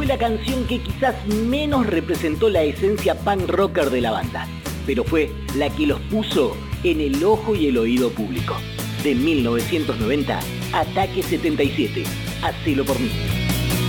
fue la canción que quizás menos representó la esencia punk rocker de la banda, pero fue la que los puso en el ojo y el oído público. De 1990, Ataque 77, Hacelo por mí.